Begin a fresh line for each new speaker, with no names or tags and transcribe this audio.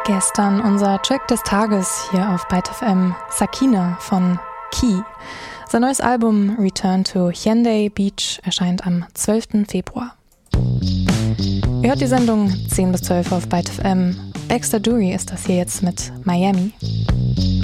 Gestern unser Track des Tages hier auf Byte FM, Sakina von Key. Sein neues Album Return to Hyundai Beach erscheint am 12. Februar. Ihr hört die Sendung 10 bis 12 auf Byte FM. Baxter Dury ist das hier jetzt mit Miami.